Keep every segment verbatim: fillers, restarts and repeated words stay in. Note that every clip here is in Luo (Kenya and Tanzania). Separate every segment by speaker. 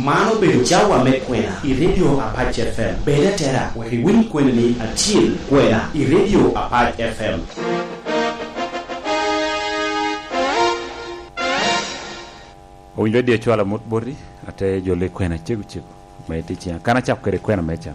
Speaker 1: mano bedo jawa me kwena i radio Apache F M beda tera we win kwena ni achiel kwena i radio Apache F M.
Speaker 2: Owinjo dia chwala mot bori ate jole kwena chegu chegu maiti chia kana chap kere kwena mecha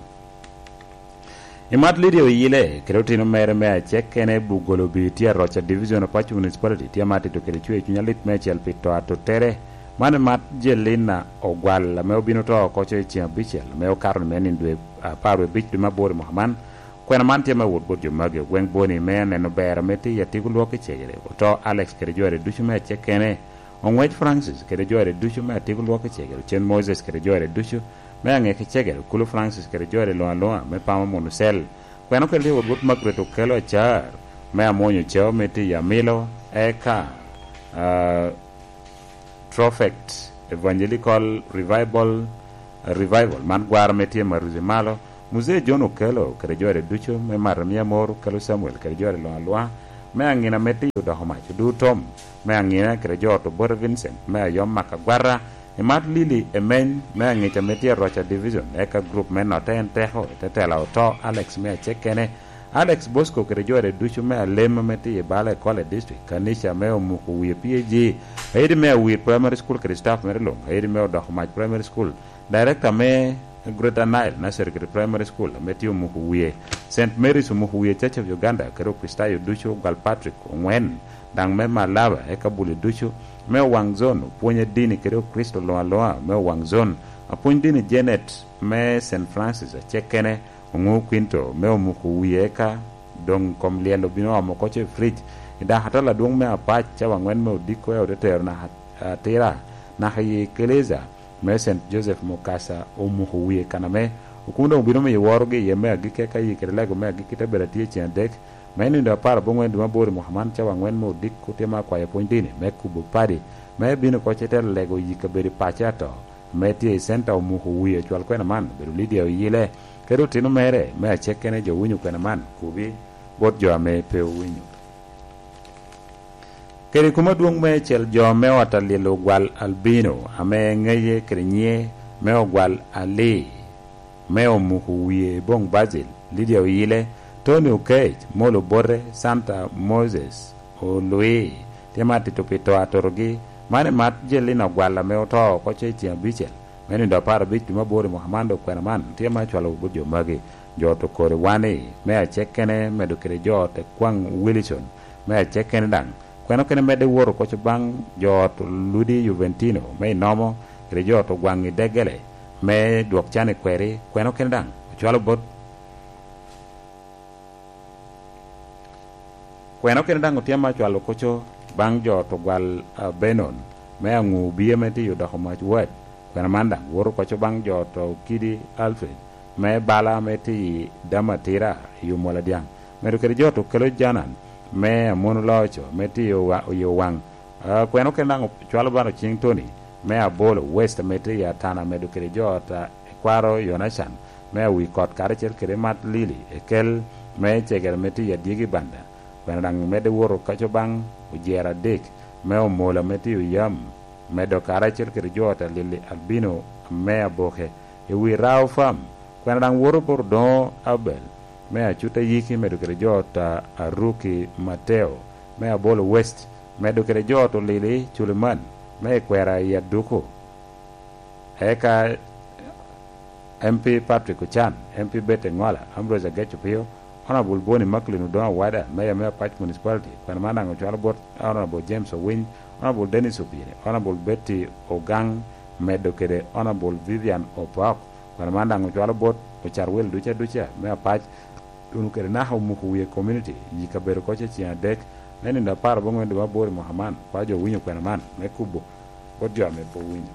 Speaker 2: imat lidio yile kerotino mere me chekene bugolo bi tia rocha division of Apache municipality tia mati to kere chwe chunya lit mechel pito ato tere mane mat jelina ogwal me obino to koche chia bichel me okarno menin dwe parwe bich de mabore mohaman kwena man tia me wod bod jomage weng boni me ne no bere meti yatigu loke chegere to Alex kere jore duchu me chekene Onwech Francis kere jore duchu me atigu loke chegere chen Moses kere jore duchu me ange ke chegere kulu Francis kere jore loa loa me pama monusel kwena kere wod bod magreto kelo char me amonyo cheo meti ya milo eka uh, Prophet Evangelical Revival uh, Revival man gwar metie maruzi malo Muzee John Okelo kere jore ducho me maramia moro kelo Samuel kere jore loa loa me angina meti yuda homacho du tom me angina kere jore to Bor Vincent me ayom makagwara e mat lili e men me angita meti rocha division eka group me note enteho tetela oto Alex me chekene Alex Bosco kere jore duchu me alema meti e bala Kwale district kanisha me omuku wiye P H G Heidi me wiye primary school kere staff me long Heidi me odo homach primary school director me Greater Nile Nasser kere primary school meti omuku wiye Saint Mary's omuku wiye Church of Uganda kere Kristayo duchu Gal Patrick Ongwen dang me malava eka buli duchu me wang zone puonye dini kere Kristo loa loa me wang zone apuny dini Janet me Saint Francis chekene Ongu Quinto me omuku wiye eka dong kom liendo bino amo koche fridge ida hatala duong me apach chawa ngwen me odiko e odetero na atira na hayi keleza me Saint Joseph Mokasa omuku wiye kana me ukunda ubino me yeworoge ye me agike ka yikere lego me agike taberatie chiandek me ni ndo para bongwen duma bori Muhammad chawa ngwen me odiko tema kwa ya pointini me kubu padi me bino koche tel lego yikaberi pachato me tie center omuku wiye chwal kwena man beru lidia yile kero tino mere me chekene jo winyu kwena man kubi bot jo ame pe winyu kere kuma duong me chel jo me watalilo gwal albino ame ngeye krenye me ogwal ali me omuku wiye bong Basil Lydia Oyile Tony Okech Molo Borre Santa Moses Olue temati topito atorogi mane mat jelina gwala me oto koche chia bichel meni ndo para bitu mabore Muhammad kwena man tema chwalo bujo magi joto kore wane me a chekene medo kere jote kwang Wilson me a chekene dang kwena kene mede woro koche bang joto Ludi Juventino me nomo kere joto gwangi degele me duok chane kweri kwena kene dang chwalo bot kwena kene dang tema chwalo kocho bang joto gwal uh, Benon me angu biye meti yuda homach wet kwena manda woro kocho bang joto Kidi Alfred me bala meti damatira yumola diang medo kere joto kelo janan me amono locho meti yo wa, yo wang uh, kwena kena chwalo bano ching Tony me abolo west meti ya tana medo kere jota kwaro Yonashan me wi kot karechel kere mat lili ekel me chegel meti ya digi banda kwena dang mede woro kocho bang ujera dik me omola meti yam medo karachel kere jota lili albino me aboke e wi raw fam kwena dang woro por don abel me achuta yiki medo kere jota aruki Mateo me abolo west medo kere jota lili Chuliman me kwera ya duko eka M P Patrick Ochan M P Bete Ngwala Ambrose Gachupio Honorable Boni Maklin Udon Wada Mayor Mayor Apache Municipality kwena manda ngochwalo bot Honorable James Owin Honorable Dennis Opire Honorable Betty Ogang medo kere Honorable Vivian Opak kwena manda ngochwalo bot ocharwel ducha ducha me Apache unu kere naha umuku wiye community yikabero koche chia dek neni nda para bongo ndi mabori Muhammad pajo winyo kwena man me kubo kodjo ame po winyo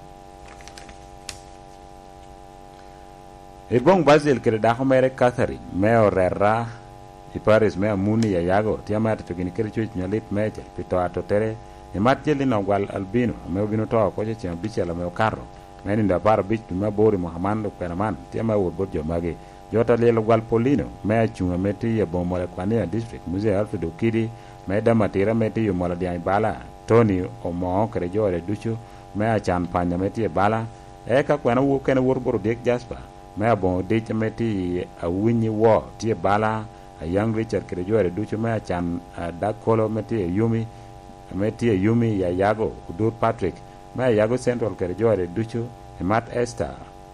Speaker 2: Ibong Basil kere daho mere Catherine me orera iparis me amuni ya yago tiama ati tukini kere chuch nyalit meche pito ato tere imat jeli na gwal albino me obino toa koche chia biche la me okaro neni nda para bich me bori Muhammad kwena man tiama wudbot jo magi jota lelo gwal Polino me achunga meti ya bomole kwania district Muzee Alfred Okidi me damatira meti yo mola diang bala Tony Omo kere jore duchu me achan panya meti ya bala e ka kwena wo kene wor bor dek Jasper me bon de chameti a winyi wo tie bala a young Richard kere jore ducho me chan da kolo meti Yumi meti Yumi ya Yago Udur Patrick me Yago Central kere jore ducho e Matt Esther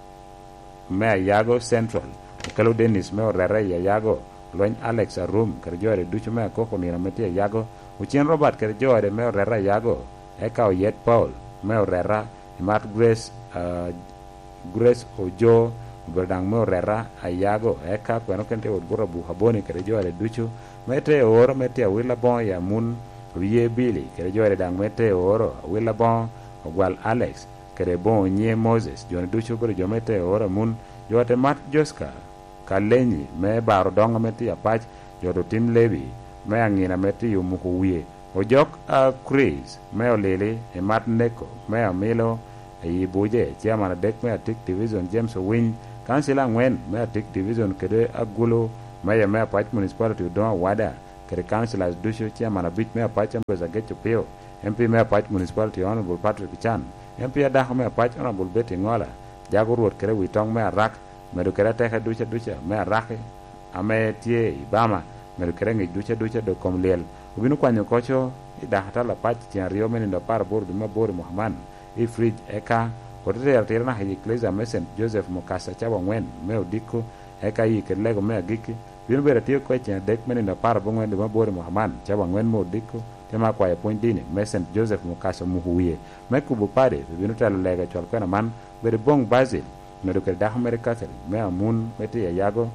Speaker 2: me Yago Central Kalo Dennis me rere ya Yago Loin Alex Arum kere jore ducho me koko ni meti Yago Uchien Robert kere jore me rere Yago e ka Yet Paul me rera e Matt Grace uh, Grace Ojo berdang mo rera ayago eka kwano kente od bura bu haboni kere jore duchu mete oro mete willa bon ya mun wiye Billy kere jore dang mete oro willa bon ogwal Alex kere bon nye Moses jone duchu kere jo mete oro mun jote Matt Joska kalenyi me baro donga mete ya pach jodo Tim Levy me angina mete yu muko wiye ojok a uh, Chris me olele e Matt Neko me amilo e buje chairman dek me atik division James Owin Councilor Ngwen me atik division kede agulo me me apach municipality don wada kede councilors dusho chairman abit me apach ambeza gecho pio M P me apach municipality honorable Patrick Chan M P ada me apach honorable Betty Ngola jago ruot kede witong me arak me do kede teka ducha ducha me arake ame tie ibama me do kede ngi ducha ducha do komliel ubinu kwanyo kocho ida hatala pach tian rio meni do par bor du mabori Muhammad i fridge eka Hotere artera na hayi Kleza Mesen Joseph Mukasa chawa ngwen me odiko eka yi kelego me agiki binu bera tiyo kwa chen dek meni na para bongwen de mabori Muhammad chawa ngwen mo odiko tema kwa ya point dini Mesen Joseph Mukasa muhuye me kubu pare binu talo lega chwal kwa na man beri bong Basil me duke dahu merikatel me amun meti ya yago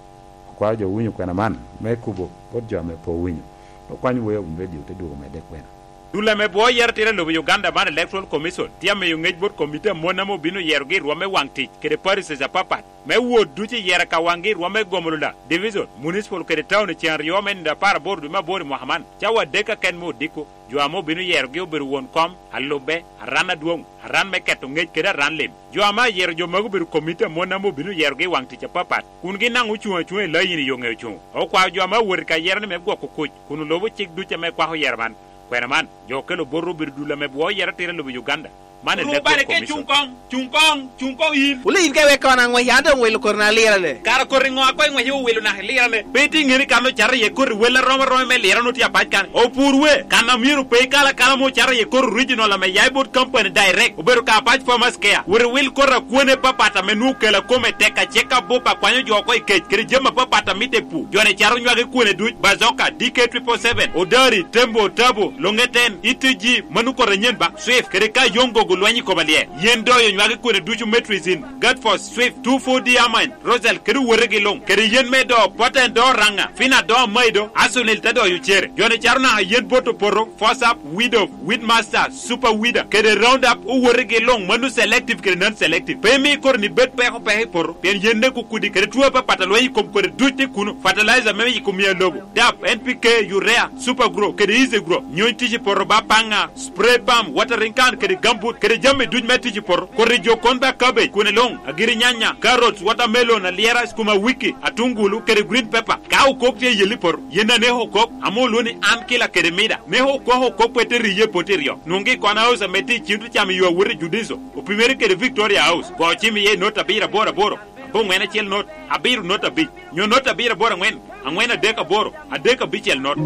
Speaker 2: kwa jo winyu kwa na man me kubu odjo me po winyu kwa nyu weyo umredi utedugo me dek wena
Speaker 3: Dula me bo yer tire lo Uganda ban Electoral Commission tia me yung ngejbot committee mona mo binu yer gi rome wangti kede Paris se papat me wo duti yer ka wangi rome gomulula division municipal kede town tia rio men da par bordu ma bori Muhammad chawa deka ken mo diko joamo binu yer gi oberu won kom allobe arana duong aran me keto ngej kede ran lim joama yer jo mago beru committee mona mo binu yer gi wangti cha papat kun gi nangu chuwa chuwa la yini yo nge chu o kwa joama wor ka yer ne me go ko kuj kun lobo chik duti me kwa ho yer man kwena man yo kelo borro birdula me bo yara tire lo Uganda mane le ko ke chungkong chungkong chungkong in
Speaker 4: uli in ke we kona ngwe yanda welo korna lira le
Speaker 3: kara koringo ko ngwe yo welo na lira le beti ngiri kanu chara ye kor wela roma roma me lira no tia pajkan o purwe kana miru pe kala kala mo chara ye kor original me yaibot company direct oberu ka paj farmers care wer wil korra kuone papata menu kala kome teka cheka bopa kwanyo jo ko ke kiri jema papata mite pu jone charo nywage kuone du bazoka D K seven seven seven odari tembo tabo longeten itg manu ko renyen ba swift kere ka yongo gulwanyi kobalie yendo yo nywage kuone du metrizin Godforce swift two four diamond rosel kere werege long kere yen medo poten do ranga fina do maido asunil tado yu chere jone charo na yen boto poro force up widow widmaster super wida kere round up u werege long manu selective kere non selective pemi kor ni bet pe ko pe poro pen yende ko kudi kere tuwa pa patalwayi kom kore dutte kuno fertilizer meme yikumia logo dap N P K urea super grow kere easy grow nyon tiji poro ba panga spray palm watering can kere gambut kere jamme duj metiji poro kore jo konba cabbage kune long agiri nyanya carrots watermelon aliera skuma wiki atungulu kere green pepper ka ko te yeli poro yena ne ho kok amoloni am kila kere mida ne ho ko ho ko peteri ye poterio nungi kona house meti chintu chami yo wuri judizo o primeri kere Victoria House bo chimi ye nota bira bora boro bo ngena chel not abiru nota bi nyo nota bira bora ngwen angwena deka boro adeka bichel not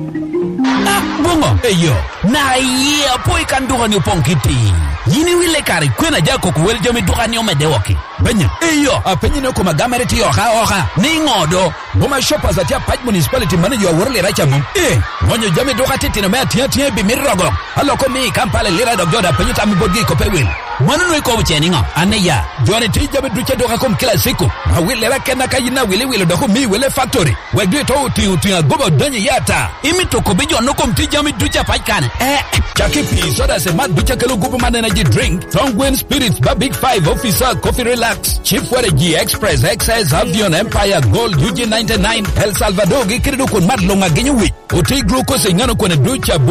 Speaker 5: ah bongo eyo na ye apoy kan duga ni ponkiti yini wile kari kwena jako ko wel jomi duga ni omede woki benya eyo apenyi no ko magamere ti oha oha ni ngodo boma shoppers atia paj municipality manager worle racha mum eh monyo jomi duga titi no me tia tia bi mirogo allo ko mi kampale lira dog joda penyi tam bodgi ko pewil manu no ko cheni ngo aneya jone ti jomi duche duga kom kila siku na wile ra kena kayina wile wile doko mi wile factory we do to ti ti gobo donye yata imi to ko bijo no kom ti jomi duche paj kan eh chaki pi soda se mat duche kelo gobo man energy drink Tongwen Spirits ba Big Five officer coffee relax Chief G Express X S Avion Empire Gold U G ninety-nine El Salvador gikiridu kun mat longa genyu wi oti glucose ngano kone ducha